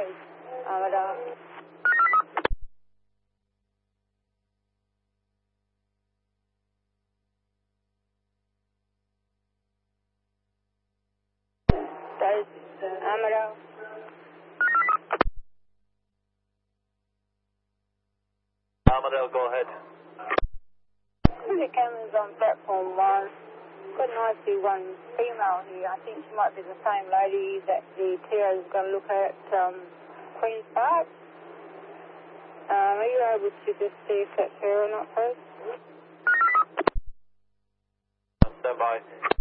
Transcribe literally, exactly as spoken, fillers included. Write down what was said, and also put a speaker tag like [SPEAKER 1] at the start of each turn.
[SPEAKER 1] Rose. Armadale. Rose. Armadale.
[SPEAKER 2] Armadale, go ahead.
[SPEAKER 1] The camera's on platform one. Got an I C one female here. I think she might be the same lady that the T O is going to look at um, Queen's Park. Um, are you able to just see if that's her or not, please?
[SPEAKER 2] Stand by.